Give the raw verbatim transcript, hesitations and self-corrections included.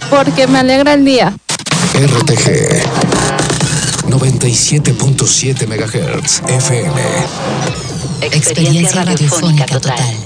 porque me alegra el día. R T G noventa y siete punto siete megahertz F M. Experiencia radiofónica total.